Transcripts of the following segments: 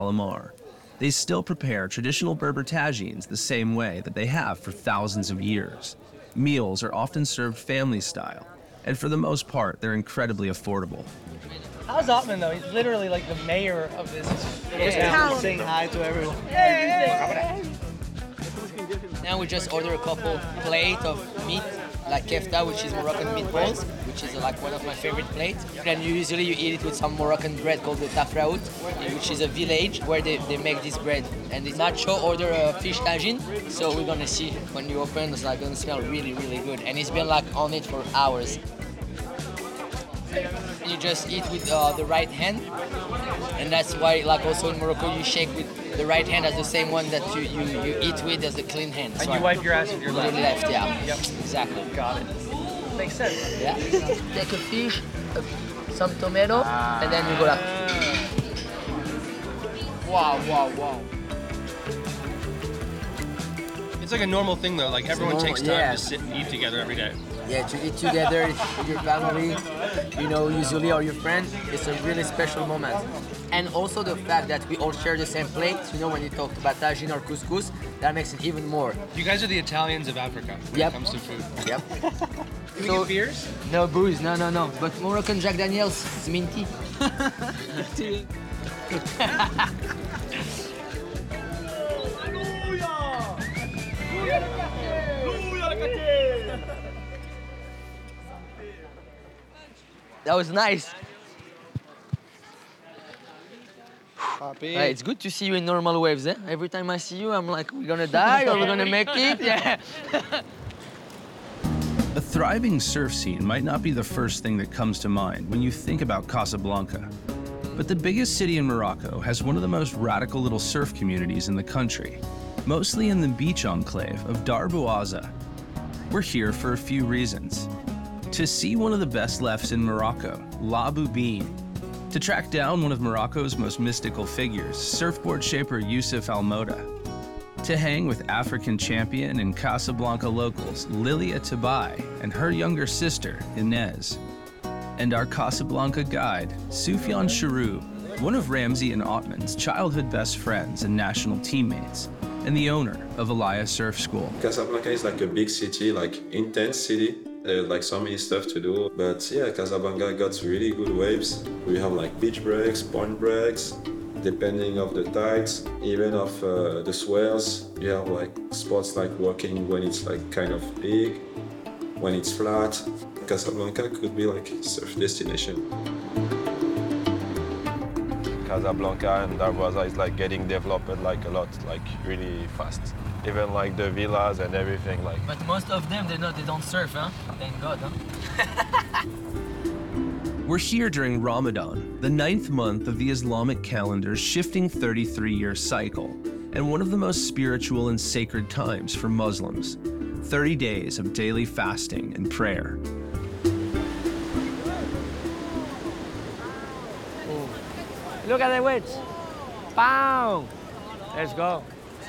Palomar. They still prepare traditional Berber tagines the same way that they have for thousands of years. Meals are often served family style, and for the most part, they're incredibly affordable. How's Ottman, though? He's literally like the mayor of this town. Saying hi to everyone. Hey! Now we just order a couple plate of meat, like kefta, which is Moroccan meatballs, which is like one of my favorite plates. And usually you eat it with some Moroccan bread called the tafraout, which is a village where they make this bread. And the Nacho order a fish tagine, so we're gonna see when you open, it's like gonna smell really, really good. And it's been like on it for hours. You just eat with the right hand, and that's why, like also in Morocco, you shake with the right hand as the same one that you eat with as the clean hand. And so you wipe your ass with your left. Yeah. Yep. Exactly. Got it. Makes sense. Yeah. Take a fish, some tomato, and then you go like. Wow. It's like a normal thing though. Like everyone takes time to sit and eat together every day. Yeah, to eat together with your family, usually or your friend, it's a really special moment. And also the fact that we all share the same plate, when you talk about tagine or couscous, that makes it even more. You guys are the Italians of Africa when it comes to food. Yep. Can we get beers? No booze, no. But Moroccan Jack Daniels is minty. That was nice. It's good to see you in normal waves, eh? Every time I see you, I'm like, we're gonna die or we're gonna make it? Yeah. A thriving surf scene might not be the first thing that comes to mind when you think about Casablanca. But the biggest city in Morocco has one of the most radical little surf communities in the country, mostly in the beach enclave of Dar Bouazza. We're here for a few reasons. To see one of the best lefts in Morocco, La Boubine. To track down one of Morocco's most mystical figures, surfboard shaper Youssef Almoda. To hang with African champion and Casablanca locals Lilia Tabai and her younger sister, Inez. And our Casablanca guide, Soufiane Charoub, one of Ramsey and Ottman's childhood best friends and national teammates, and the owner of Alaya Surf School. Casablanca is like a big city, like intense city. There's like so many stuff to do. But yeah, Casablanca got really good waves. We have like beach breaks, point breaks, depending of the tides, even of the swells. You have like spots like walking when it's like kind of big, when it's flat. Casablanca could be like a surf destination. Casablanca and Dar Bouazza is like getting developed like a lot, like really fast. Even like the villas and everything like. But most of them, they don't surf, huh? Thank God, huh? We're here during Ramadan, the 9th month of the Islamic calendar's shifting 33-year cycle, and one of the most spiritual and sacred times for Muslims. 30 days of daily fasting and prayer. Look at the waves. Pow! Let's go.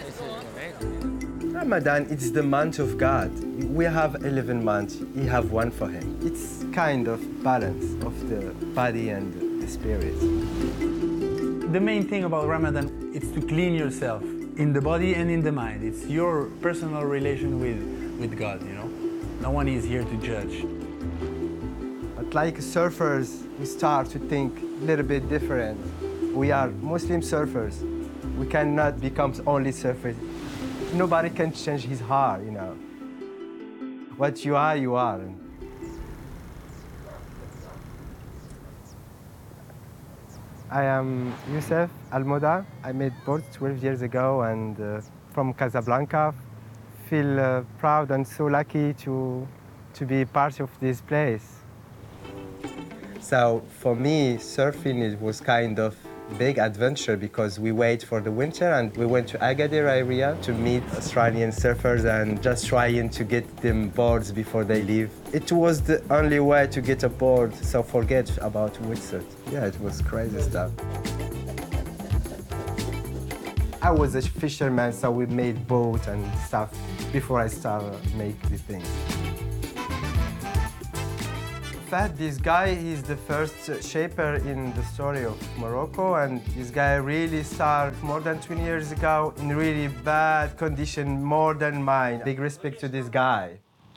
Ramadan, it's the month of God. We have 11 months, he have one for him. It's kind of balance of the body and the spirit. The main thing about Ramadan is to clean yourself in the body and in the mind. It's your personal relation with God, No one is here to judge. But like surfers, we start to think a little bit different. We are Muslim surfers. We cannot become only surfers. Nobody can change his heart, What you are, you are. I am Youssef Almoda. I made boards 12 years ago and from Casablanca. Feel proud and so lucky to be part of this place. So for me, surfing was kind of big adventure because we wait for the winter and we went to Agadir area to meet Australian surfers and just trying to get them boards before they leave. It was the only way to get a board, so forget about wetsuit. Yeah, it was crazy stuff. I was a fisherman, so we made boat and stuff before I started make these things. Fahd, this guy, he's the first shaper in the story of Morocco, and this guy really started more than 20 years ago in really bad condition, more than mine. Big respect to this guy.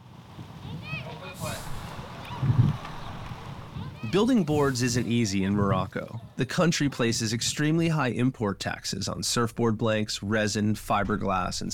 Building boards isn't easy in Morocco. The country places extremely high import taxes on surfboard blanks, resin, fiberglass, and